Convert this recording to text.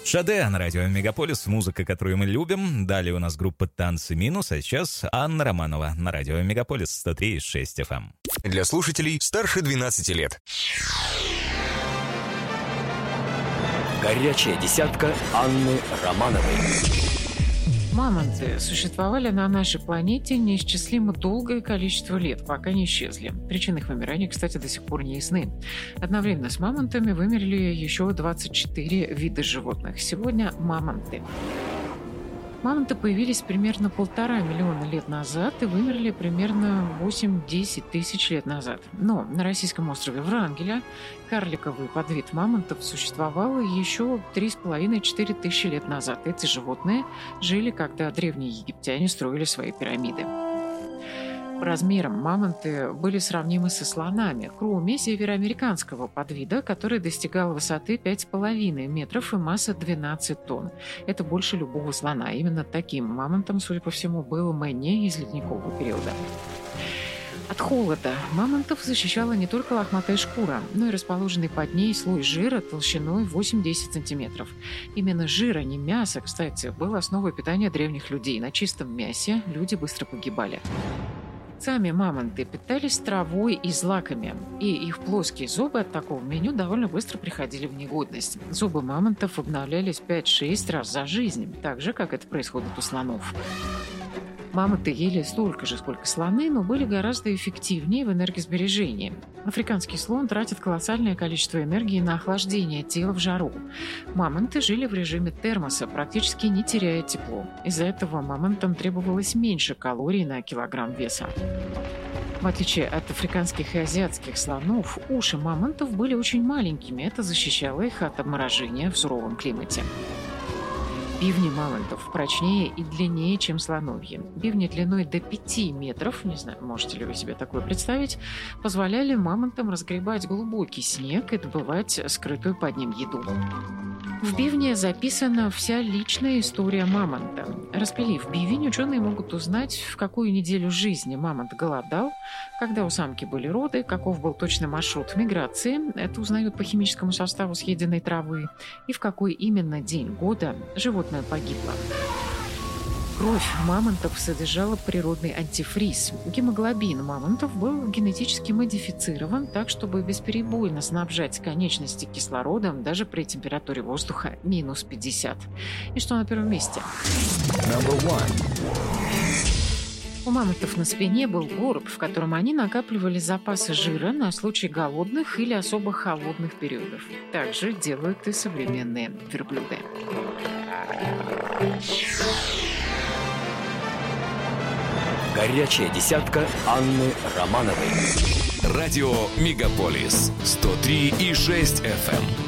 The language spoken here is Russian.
Шаде на радио Мегаполис, музыка, которую мы любим. Далее у нас группа «Танцы минус», а сейчас Анна Романова на радио Мегаполис 103,6 FM. Для слушателей старше 12 лет. Горячая десятка Анны Романовой. Мамонты существовали на нашей планете неисчислимо долгое количество лет, пока не исчезли. Причины их вымирания, кстати, до сих пор не ясны. Одновременно с мамонтами вымерли еще 24 вида животных. Сегодня мамонты. Мамонты появились примерно 1,5 миллиона лет назад и вымерли примерно 8-10 тысяч лет назад. Но на российском острове Врангеля карликовый подвид мамонтов существовал еще 3,5-4 тысячи лет назад. Эти животные жили, когда древние египтяне строили свои пирамиды. По размерам мамонты были сравнимы со слонами, кроме североамериканского подвида, который достигал высоты 5,5 метров и массы 12 тонн. Это больше любого слона. Именно таким мамонтом, судя по всему, был Мэнни из ледникового периода. От холода мамонтов защищала не только лохматая шкура, но и расположенный под ней слой жира толщиной 8-10 сантиметров. Именно жир, а не мясо, кстати, был основой питания древних людей. На чистом мясе люди быстро погибали. Сами мамонты питались травой и злаками, и их плоские зубы от такого меню довольно быстро приходили в негодность. Зубы мамонтов обновлялись 5-6 раз за жизнь, так же, как это происходит у слонов. Мамонты ели столько же, сколько слоны, но были гораздо эффективнее в энергосбережении. Африканский слон тратит колоссальное количество энергии на охлаждение тела в жару. Мамонты жили в режиме термоса, практически не теряя тепло. Из-за этого мамонтам требовалось меньше калорий на килограмм веса. В отличие от африканских и азиатских слонов, уши мамонтов были очень маленькими. Это защищало их от обморожения в суровом климате. Бивни мамонтов прочнее и длиннее, чем слоновьи. Бивни длиной до 5 метров, не знаю, можете ли вы себе такое представить, позволяли мамонтам разгребать глубокий снег и добывать скрытую под ним еду. В бивне записана вся личная история мамонта. Распилив бивень, ученые могут узнать, в какую неделю жизни мамонт голодал, когда у самки были роды, каков был точный маршрут миграции, это узнают по химическому составу съеденной травы, и в какой именно день года животное погибло. Кровь мамонтов содержала природный антифриз. Гемоглобин мамонтов был генетически модифицирован так, чтобы бесперебойно снабжать конечности кислородом даже при температуре воздуха минус 50. И что на первом месте? У мамонтов на спине был горб, в котором они накапливали запасы жира на случай голодных или особо холодных периодов. Так же делают и современные верблюды. Горячая десятка Анны Романовой. Радио Мегаполис 103,6 FM.